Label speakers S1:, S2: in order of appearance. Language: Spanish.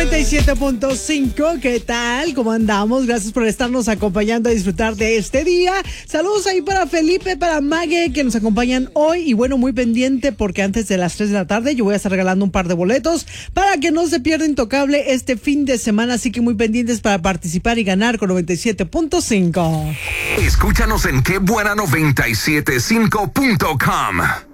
S1: 97.5, ¿qué tal? ¿Cómo andamos? Gracias por estarnos acompañando a disfrutar de este día. Saludos ahí para Felipe, para Mague, que nos acompañan hoy. Y bueno, muy pendiente porque antes de las 3 de la tarde yo voy a estar regalando un par de boletos para que no se pierda Intocable este fin de semana. Así que muy pendientes para participar y ganar con 97.5.
S2: Escúchanos en quebuena975.com.